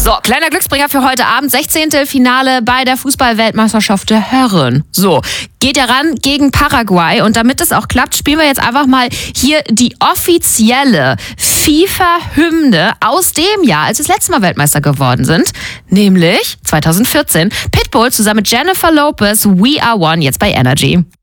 So, kleiner Glücksbringer für heute Abend. 16. Finale bei der Fußball-Weltmeisterschaft der Herren. So, geht ja ran gegen Paraguay. Und damit es auch klappt, spielen wir jetzt einfach mal hier die offizielle FIFA-Hymne aus dem Jahr, als wir das letzte Mal Weltmeister geworden sind. Nämlich 2014. Pitbull zusammen mit Jennifer Lopez, We Are One, jetzt bei Energy.